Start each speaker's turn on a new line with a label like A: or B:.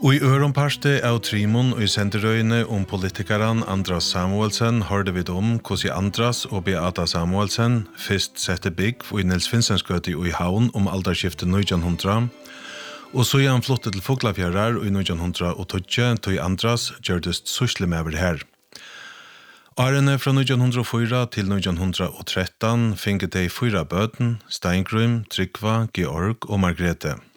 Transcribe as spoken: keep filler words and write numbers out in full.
A: Og i øronparste av Trimon og i senderøyene om politikaran Andras Samuelsen hørte vi om hvordan Andras og Beata Samuelsen først sette bygg og i Nils Finsensgøte i Havn om alderskiftet nitton hundra, og så han flottet til Foglafjærar i nitton hundra og tolv til Andras gjørtes suslemever her. Årene fra nitton hundra og fire til nitton hundra og tretton finket de fyra bøten, Steingrym, Trygva, Georg og Margrethe.